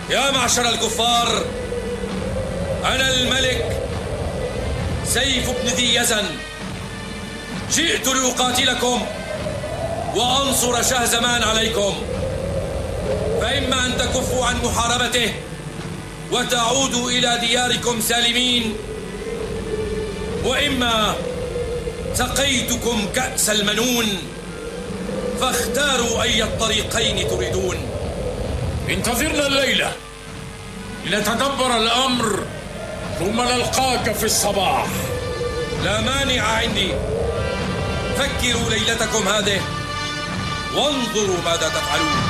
يا معشر الكفار، أنا الملك سيف بن ذي يزن، جئت لأقاتلكم وأنصر شهزمان عليكم، فإما أن تكفوا عن محاربته وتعودوا إلى دياركم سالمين، وإما سقيتكم كأس المنون، فاختاروا أي الطريقين تريدون. انتظرنا الليلة لنتدبر الأمر، ثم نلقاك في الصباح. لا مانع عندي، فكروا ليلتكم هذه وانظروا ماذا تفعلون.